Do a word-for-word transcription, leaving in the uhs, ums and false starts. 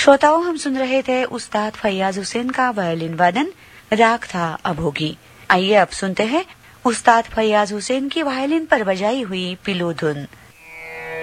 श्रोताओं, हम सुन रहे थे उस्ताद फैयाज हुसैन का वायलिन वादन, राग था अभोगी। आइए अब सुनते हैं उस्ताद फैयाज हुसैन की वायलिन पर बजाई हुई पिलो धुन।